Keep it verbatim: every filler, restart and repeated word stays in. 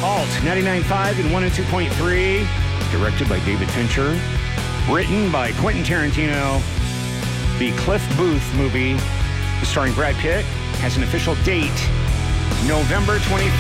Alt ninety-nine point five and one oh two point three. Directed by David Fincher. Written by Quentin Tarantino. The Cliff Booth movie, starring Brad Pitt, has an official date, November twenty-third.